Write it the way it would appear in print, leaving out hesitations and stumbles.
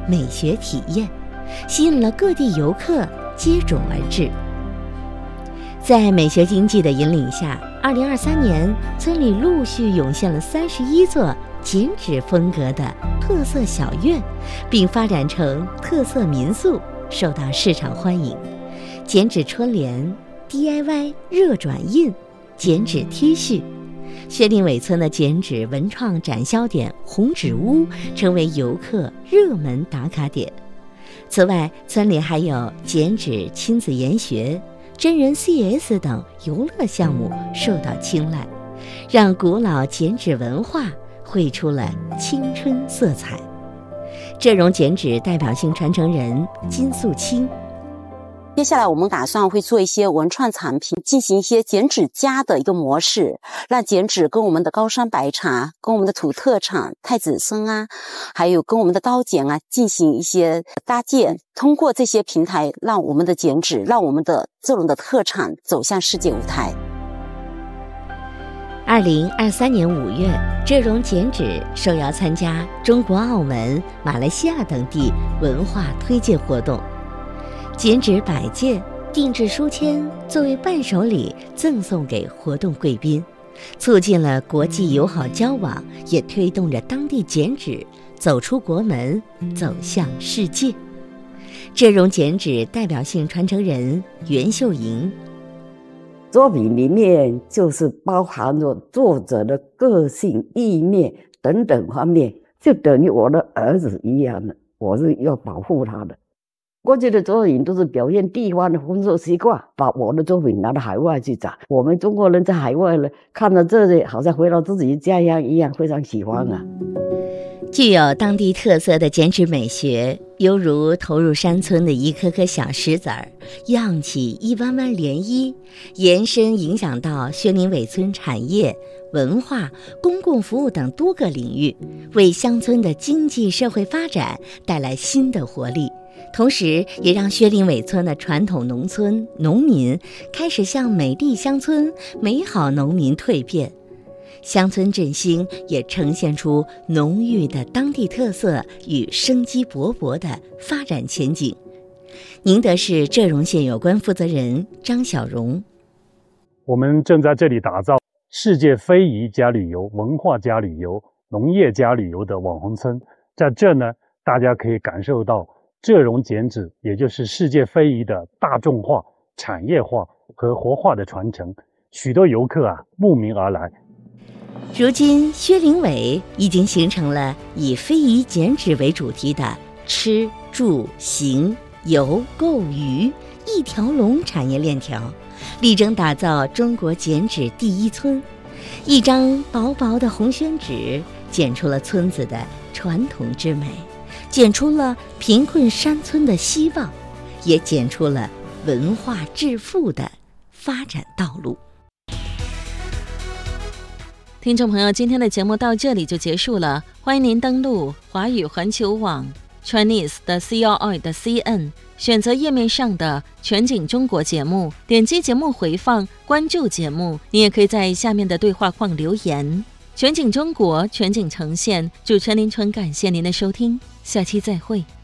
美学体验，吸引了各地游客接踵而至。在美学经济的引领下，2023年村里陆续涌现了31座剪纸风格的特色小院，并发展成特色民宿，受到市场欢迎。剪纸春联、DIY 热转印、剪纸 T 恤，薛定苇村的剪纸文创展销点红纸屋成为游客热门打卡点。此外，村里还有剪纸亲子研学、真人 CS 等游乐项目受到青睐，让古老剪纸文化绘出了青春色彩。浙荣剪纸代表性传承人金素清。 接下来我们打算会做一些文创产品，进行一些剪纸家的一个模式，让剪纸跟我们的高山白茶、跟我们的土特产太子参啊，还有跟我们的刀剪啊进行一些搭建，通过这些平台让我们的剪纸，让我们的浙荣的特产走向世界舞台。 2023年5月，浙荣剪纸受邀参加中国、澳门、马来西亚等地文化推介活动，剪纸100件、定制书签作为伴手礼赠送给活动贵宾，促进了国际友好交往，也推动着当地剪纸走出国门，走向世界。浙荣剪纸代表性传承人袁秀莹。 作品里面就是包含着作者的个性、意念等等方面，就等于我的儿子一样的，我是要保护他的。过去的作品都是表现地方的风俗习惯，把我的作品拿到海外去展。我们中国人在海外呢，看到这里好像回到自己的家乡一样，非常喜欢啊。 具有当地特色的剪纸美学，犹如投入山村的一颗颗小石子儿，漾起一弯弯涟漪，延伸影响到薛宁苇村产业、文化、公共服务等多个领域，为乡村的经济社会发展带来新的活力。同时也让薛定苇村的传统农村农民开始向美丽乡村、美好农民蜕变，乡村振兴也呈现出浓郁的当地特色与生机勃勃的发展前景。宁德市浙荣县有关负责人张小荣。 我们正在这里打造世界非遗加旅游、文化加旅游、农业加旅游的网红村。在这呢，大家可以感受到浙荣剪纸，也就是世界非遗的大众化、产业化和活化的传承。许多游客慕名而来。 如今，薛定苇已经形成了以非遗剪纸为主题的吃、住、行、游、购、娱一条龙产业链条，力争打造中国剪纸第一村。一张薄薄的红宣纸，剪出了村子的传统之美，剪出了贫困山村的希望，也剪出了文化致富的发展道路。 听众朋友，今天的节目到这里就结束了，欢迎您登录华语环球网 Chinese 的 CRI 的 CN， 选择页面上的全景中国节目，点击节目回放，关注节目。你也可以在下面的对话框留言。全景中国，全景呈现，主持人林纯感谢您的收听，下期再会。